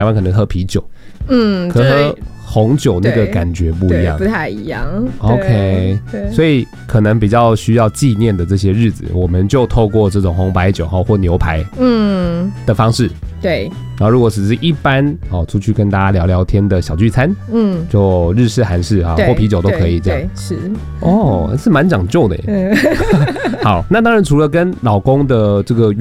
台湾可能喝啤酒，可喝红酒那个感觉不一样， 不太一样。 OK， 所以可能比较需要纪念的这些日子，我们就透过这种红白酒或牛排的方式， 对。 然后如果只是一般出去跟大家聊聊天的小聚餐，就日式韩式啊或啤酒都可以这样。 是是蛮讲究的耶。好，那当然除了跟老公的这个